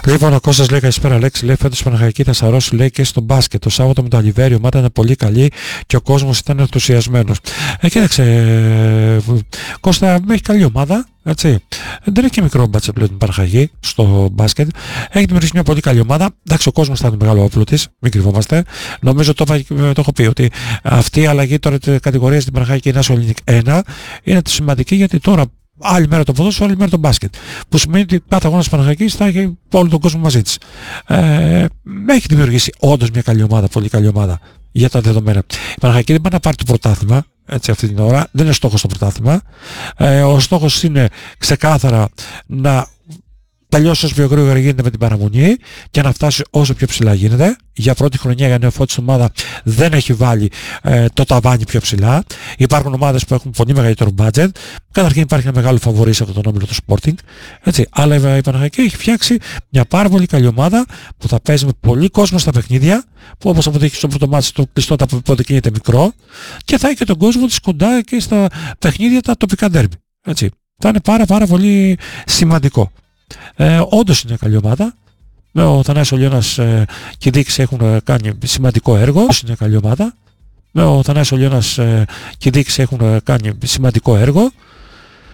Λοιπόν, ο Κώστας λέει καλησπέρα Αλέξη, λέει φέτος η Παναχαϊκή θα σαρώσει λέει και στο μπάσκετ. Το Σάββατο με το Αλιβέρι η ομάδα ήταν πολύ καλή και ο κόσμος ήταν ενθουσιασμένος. Κοίταξε, Κώστα, έχει καλή ομάδα. Έτσι. Δεν έχει και μικρό μπάτσετ πλέον την Παναχαϊκή στο μπάσκετ. Έχει δημιουργήσει μια πολύ καλή ομάδα. Εντάξει, ο κόσμος θα είναι μεγάλο όπλο της, μην κρυβόμαστε. Νομίζω το έχω πει ότι αυτή η αλλαγή τώρα της κατηγορίας στην Παναχαϊκή National League 1 είναι σημαντική γιατί τώρα άλλη μέρα το ποδόσφαιρο, άλλη μέρα το μπάσκετ. Που σημαίνει ότι κάθε αγώνας της Παναχαϊκής θα έχει όλο τον κόσμο μαζί της. Έχει δημιουργήσει όντως μια καλή ομάδα, πολύ καλή ομάδα για τα δεδομένα. Η Παναχαϊκή δεν πάει να πάρει το πρωτάθλημα. Έτσι, αυτή την ώρα δεν είναι στόχος το πρωτάθλημα. Ο στόχος είναι ξεκάθαρα να τελειώσει όσο πιο γρήγορα γίνεται με την παραμονή και να φτάσει όσο πιο ψηλά γίνεται. Για πρώτη χρονιά για νεοφώτιστη ομάδα δεν έχει βάλει το ταβάνι πιο ψηλά. Υπάρχουν ομάδες που έχουν πολύ μεγαλύτερο budget. Καταρχήν υπάρχει ένα μεγάλο φαβορί σε αυτόν τον όμιλο του Sporting. Έτσι. Αλλά η Παναχαϊκή έχει φτιάξει μια πάρα πολύ καλή ομάδα που θα παίζει με πολύ κόσμο στα παιχνίδια. Που όπως αποδείχθηκε στο πρώτο μάτι το κλειστό τα αποδεικνύεται μικρό. Και θα έχει και τον κόσμο της κοντά και στα παιχνίδια τα τοπικά ντέρμπι. Έτσι. Θα είναι πάρα πολύ σημαντικό. Όντως είναι καλή ομάδα. Ο Θανάσης Λιώνας και η Δίκης έχουν κάνει σημαντικό έργο. Είναι καλή ομάδα. Ο Θανάσης Λιώνας και η Δίκης έχουν κάνει σημαντικό έργο.